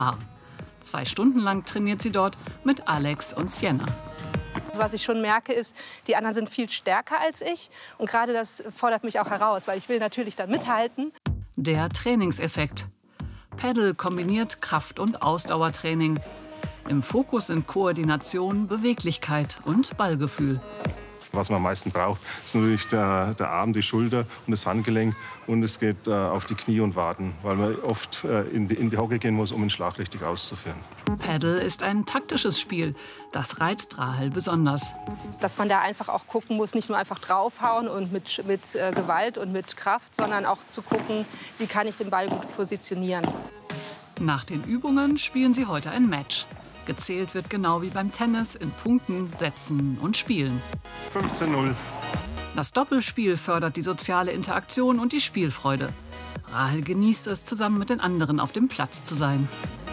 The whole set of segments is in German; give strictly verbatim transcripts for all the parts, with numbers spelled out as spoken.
Zwei Stunden lang trainiert sie dort mit Alex und Sienna. Was ich schon merke, ist, die anderen sind viel stärker als ich. Und gerade das fordert mich auch heraus, weil ich will natürlich dann mithalten. Der Trainingseffekt. Paddle kombiniert Kraft- und Ausdauertraining. Im Fokus sind Koordination, Beweglichkeit und Ballgefühl. Was man am meisten braucht, ist natürlich der, der Arm, die Schulter und das Handgelenk. Und es geht äh, auf die Knie und Waden, weil man oft äh, in, die, in die Hocke gehen muss, um den Schlag richtig auszuführen. Paddle ist ein taktisches Spiel. Das reizt Rahel besonders. Dass man da einfach auch gucken muss, nicht nur einfach draufhauen und mit, mit äh, Gewalt und mit Kraft, sondern auch zu gucken, wie kann ich den Ball gut positionieren. Nach den Übungen spielen sie heute ein Match. Gezählt wird genau wie beim Tennis in Punkten, Sätzen und Spielen. fünfzehn null. Das Doppelspiel fördert die soziale Interaktion und die Spielfreude. Rahel genießt es, zusammen mit den anderen auf dem Platz zu sein.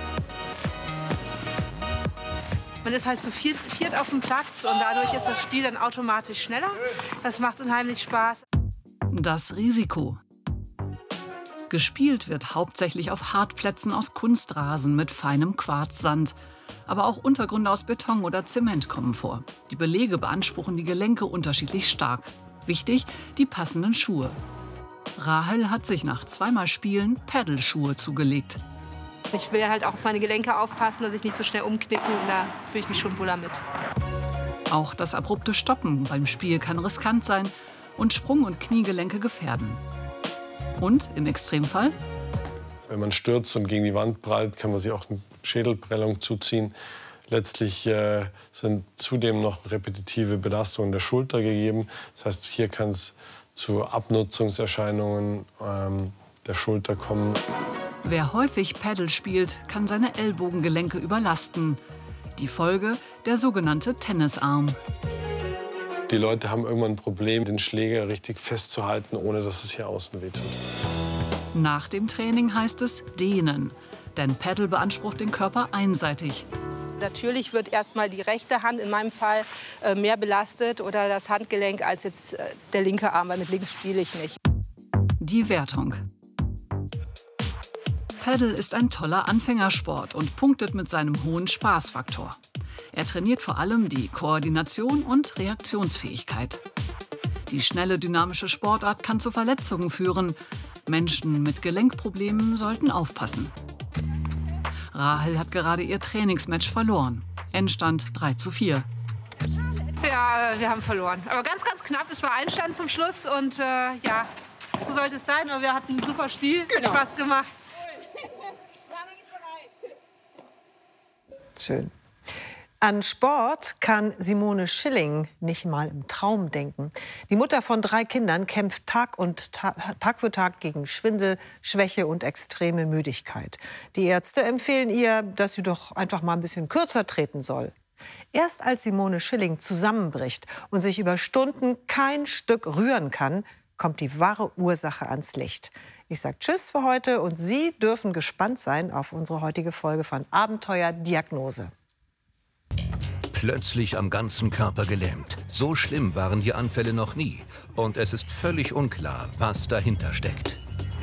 Man ist halt zu viert, viert auf dem Platz und dadurch ist das Spiel dann automatisch schneller. Das macht unheimlich Spaß. Das Risiko. Gespielt wird hauptsächlich auf Hartplätzen aus Kunstrasen mit feinem Quarzsand. Aber auch Untergründe aus Beton oder Zement kommen vor. Die Belege beanspruchen die Gelenke unterschiedlich stark. Wichtig, die passenden Schuhe. Rahel hat sich nach zweimal Spielen Paddleschuhe zugelegt. Ich will halt auch auf meine Gelenke aufpassen, dass ich nicht so schnell umknicke. Und da fühle ich mich schon wohler mit. Auch das abrupte Stoppen beim Spiel kann riskant sein und Sprung- und Kniegelenke gefährden. Und im Extremfall? Wenn man stürzt und gegen die Wand prallt, kann man sich auch eine Schädelprellung zuziehen. Letztlich äh, sind zudem noch repetitive Belastungen der Schulter gegeben. Das heißt, hier kann es zu Abnutzungserscheinungen ähm, der Schulter kommen. Wer häufig Paddle spielt, kann seine Ellbogengelenke überlasten. Die Folge, der sogenannte Tennisarm. Die Leute haben irgendwann ein Problem, den Schläger richtig festzuhalten, ohne dass es hier außen wehtut. Nach dem Training heißt es dehnen, denn Paddle beansprucht den Körper einseitig. Natürlich wird erstmal die rechte Hand in meinem Fall äh, mehr belastet oder das Handgelenk als jetzt äh, der linke Arm, weil mit links spiele ich nicht. Die Wertung. Paddle ist ein toller Anfängersport und punktet mit seinem hohen Spaßfaktor. Er trainiert vor allem die Koordination und Reaktionsfähigkeit. Die schnelle, dynamische Sportart kann zu Verletzungen führen. Menschen mit Gelenkproblemen sollten aufpassen. Rahel hat gerade ihr Trainingsmatch verloren. Endstand drei zu vier. Ja, wir haben verloren. Aber ganz, ganz knapp. Es war Einstand zum Schluss. Und äh, ja, so sollte es sein. Aber wir hatten ein super Spiel. Hat Genau. Spaß gemacht. Schön. An Sport kann Simone Schilling nicht mal im Traum denken. Die Mutter von drei Kindern kämpft Tag, und Ta Tag für Tag gegen Schwindel, Schwäche und extreme Müdigkeit. Die Ärzte empfehlen ihr, dass sie doch einfach mal ein bisschen kürzer treten soll. Erst als Simone Schilling zusammenbricht und sich über Stunden kein Stück rühren kann, kommt die wahre Ursache ans Licht. Ich sage Tschüss für heute und Sie dürfen gespannt sein auf unsere heutige Folge von Abenteuer Diagnose. Plötzlich am ganzen Körper gelähmt. So schlimm waren die Anfälle noch nie. Und es ist völlig unklar, was dahinter steckt.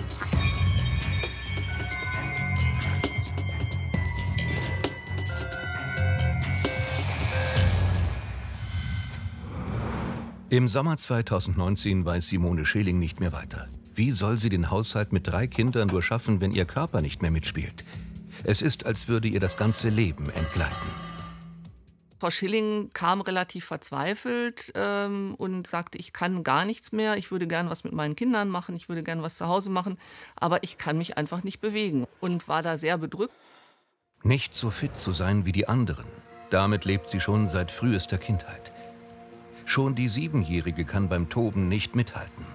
Im Sommer zweitausendneunzehn weiß Simone Schilling nicht mehr weiter. Wie soll sie den Haushalt mit drei Kindern nur schaffen, wenn ihr Körper nicht mehr mitspielt? Es ist, als würde ihr das ganze Leben entgleiten. Frau Schilling kam relativ verzweifelt ähm, und sagte, ich kann gar nichts mehr, ich würde gern was mit meinen Kindern machen, ich würde gern was zu Hause machen, aber ich kann mich einfach nicht bewegen und war da sehr bedrückt. Nicht so fit zu sein wie die anderen, damit lebt sie schon seit frühester Kindheit. Schon die Siebenjährige kann beim Toben nicht mithalten.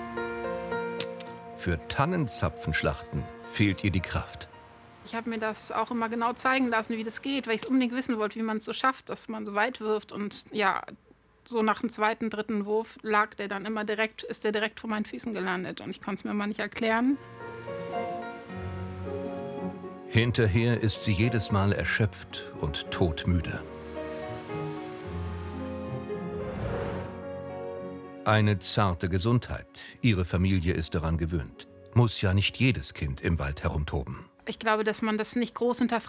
Für Tannenzapfenschlachten fehlt ihr die Kraft. Ich habe mir das auch immer genau zeigen lassen, wie das geht, weil ich es unbedingt wissen wollte, wie man es so schafft, dass man so weit wirft. Und ja, so nach dem zweiten, dritten Wurf lag der dann immer direkt, ist der direkt vor meinen Füßen gelandet. Und ich konnte es mir mal nicht erklären. Hinterher ist sie jedes Mal erschöpft und todmüde. Eine zarte Gesundheit. Ihre Familie ist daran gewöhnt. Muss ja nicht jedes Kind im Wald herumtoben. Ich glaube, dass man das nicht groß hinterfragt.